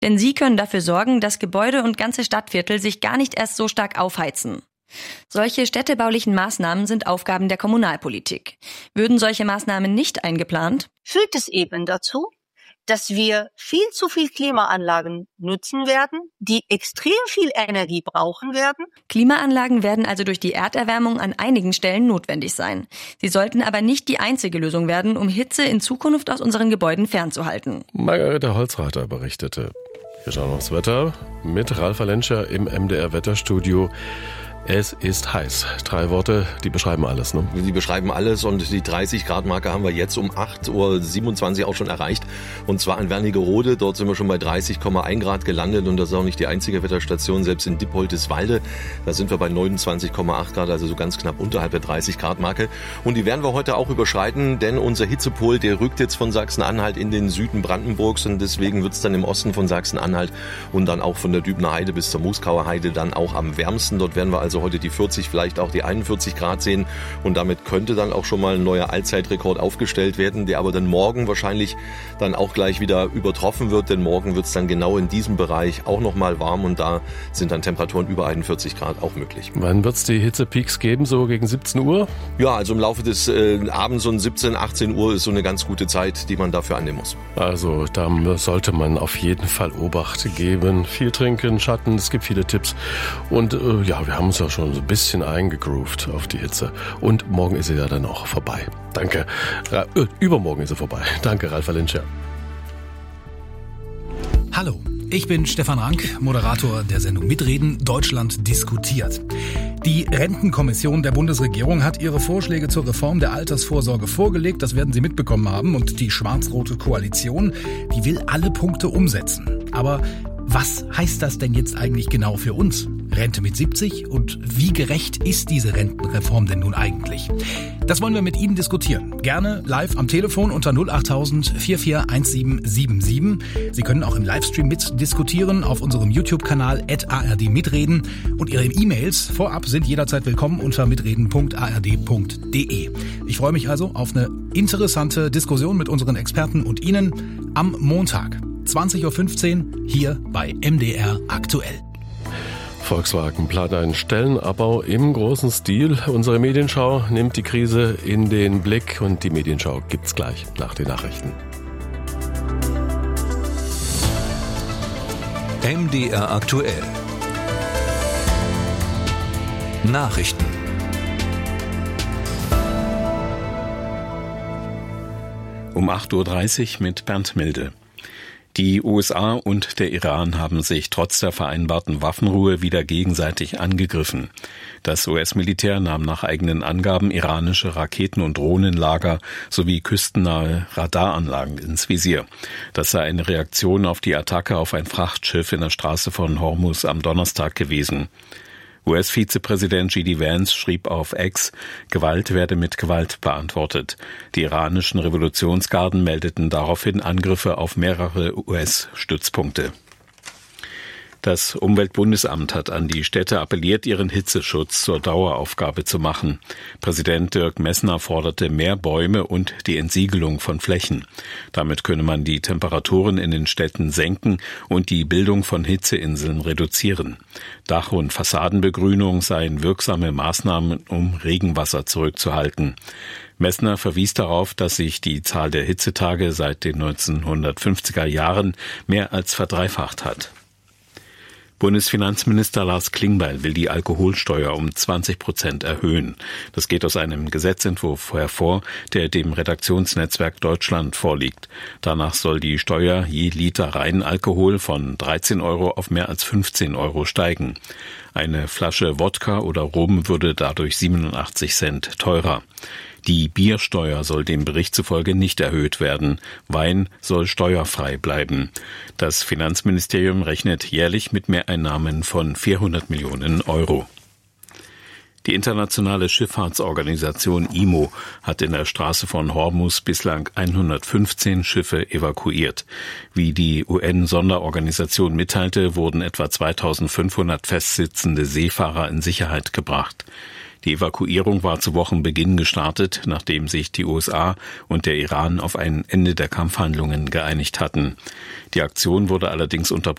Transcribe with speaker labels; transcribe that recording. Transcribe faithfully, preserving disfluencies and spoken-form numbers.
Speaker 1: Denn sie können dafür sorgen, dass Gebäude und ganze Stadtviertel sich gar nicht erst so stark aufheizen. Solche städtebaulichen Maßnahmen sind Aufgaben der Kommunalpolitik. Würden solche Maßnahmen nicht eingeplant,
Speaker 2: führt es eben dazu, dass wir viel zu viel Klimaanlagen nutzen werden, die extrem viel Energie brauchen werden.
Speaker 1: Klimaanlagen werden also durch die Erderwärmung an einigen Stellen notwendig sein. Sie sollten aber nicht die einzige Lösung werden, um Hitze in Zukunft aus unseren Gebäuden fernzuhalten.
Speaker 3: Margarete Holzreiter berichtete. Wir schauen aufs Wetter mit Ralf Valenscher im M D R-Wetterstudio. Es ist heiß. Drei Worte, die beschreiben alles, ne?
Speaker 4: Die beschreiben alles und die dreißig Grad Marke haben wir jetzt um acht Uhr siebenundzwanzig auch schon erreicht. Und zwar in Wernigerode, dort sind wir schon bei dreißig Komma eins Grad gelandet und das ist auch nicht die einzige Wetterstation, selbst in Dippoldiswalde, da sind wir bei neunundzwanzig Komma acht Grad, also so ganz knapp unterhalb der dreißig Grad Marke. Und die werden wir heute auch überschreiten, denn unser Hitzepol, der rückt jetzt von Sachsen-Anhalt in den Süden Brandenburgs und deswegen wird es dann im Osten von Sachsen-Anhalt und dann auch von der Dübener Heide bis zur Moskauer Heide dann auch am wärmsten. Dort werden wir also Also heute die vierzig, vielleicht auch die einundvierzig Grad sehen und damit könnte dann auch schon mal ein neuer Allzeitrekord aufgestellt werden, der aber dann morgen wahrscheinlich dann auch gleich wieder übertroffen wird, denn morgen wird es dann genau in diesem Bereich auch nochmal warm und da sind dann Temperaturen über einundvierzig Grad auch möglich.
Speaker 3: Wann wird es die Hitzepeaks geben, so gegen siebzehn Uhr?
Speaker 4: Ja, also im Laufe des äh, Abends um siebzehn, achtzehn Uhr ist so eine ganz gute Zeit, die man dafür annehmen muss.
Speaker 3: Also da sollte man auf jeden Fall Obacht geben, viel trinken, Schatten, es gibt viele Tipps und äh, ja, wir haben uns ja schon so ein bisschen eingegroovt auf die Hitze. Und morgen ist sie ja dann auch vorbei. Danke. Ra- äh, übermorgen ist sie vorbei. Danke, Ralf Valenscher.
Speaker 5: Hallo, ich bin Stefan Rank, Moderator der Sendung Mitreden Deutschland diskutiert. Die Rentenkommission der Bundesregierung hat ihre Vorschläge zur Reform der Altersvorsorge vorgelegt. Das werden Sie mitbekommen haben. Und die schwarz-rote Koalition, die will alle Punkte umsetzen. Aber was heißt das denn jetzt eigentlich genau für uns? Rente mit siebzig? Und wie gerecht ist diese Rentenreform denn nun eigentlich? Das wollen wir mit Ihnen diskutieren. Gerne live am Telefon unter null acht tausend vier vier eins sieben sieben sieben. Sie können auch im Livestream mitdiskutieren auf unserem YouTube-Kanal at A R D Mitreden. Und Ihre E-Mails vorab sind jederzeit willkommen unter mitreden punkt a r d punkt d e. Ich freue mich also auf eine interessante Diskussion mit unseren Experten und Ihnen am Montag, zwanzig Uhr fünfzehn, hier bei M D R Aktuell.
Speaker 3: Volkswagen plant einen Stellenabbau im großen Stil. Unsere Medienschau nimmt die Krise in den Blick und die Medienschau gibt's gleich nach den Nachrichten.
Speaker 6: M D R Aktuell. Nachrichten.
Speaker 7: Um acht Uhr dreißig mit Bernd Milde. Die U S A und der Iran haben sich trotz der vereinbarten Waffenruhe wieder gegenseitig angegriffen. Das U S-Militär nahm nach eigenen Angaben iranische Raketen- und Drohnenlager sowie küstennahe Radaranlagen ins Visier. Das sei eine Reaktion auf die Attacke auf ein Frachtschiff in der Straße von Hormuz am Donnerstag gewesen. U S-Vizepräsident J D Vance schrieb auf X, Gewalt werde mit Gewalt beantwortet. Die iranischen Revolutionsgarden meldeten daraufhin Angriffe auf mehrere U S-Stützpunkte. Das Umweltbundesamt hat an die Städte appelliert, ihren Hitzeschutz zur Daueraufgabe zu machen. Präsident Dirk Messner forderte mehr Bäume und die Entsiegelung von Flächen. Damit könne man die Temperaturen in den Städten senken und die Bildung von Hitzeinseln reduzieren. Dach- und Fassadenbegrünung seien wirksame Maßnahmen, um Regenwasser zurückzuhalten. Messner verwies darauf, dass sich die Zahl der Hitzetage seit den neunzehnhundertfünfziger Jahren mehr als verdreifacht hat. Bundesfinanzminister Lars Klingbeil will die Alkoholsteuer um zwanzig Prozent erhöhen. Das geht aus einem Gesetzentwurf hervor, der dem Redaktionsnetzwerk Deutschland vorliegt. Danach soll die Steuer je Liter Reinalkohol von dreizehn Euro auf mehr als fünfzehn Euro steigen. Eine Flasche Wodka oder Rum würde dadurch siebenundachtzig Cent teurer. Die Biersteuer soll dem Bericht zufolge nicht erhöht werden. Wein soll steuerfrei bleiben. Das Finanzministerium rechnet jährlich mit Mehreinnahmen von vierhundert Millionen Euro. Die internationale Schifffahrtsorganisation I M O hat in der Straße von Hormuz bislang hundertfünfzehn Schiffe evakuiert. Wie die U N-Sonderorganisation mitteilte, wurden etwa zweitausendfünfhundert festsitzende Seefahrer in Sicherheit gebracht. Die Evakuierung war zu Wochenbeginn gestartet, nachdem sich die U S A und der Iran auf ein Ende der Kampfhandlungen geeinigt hatten. Die Aktion wurde allerdings unterbrochen.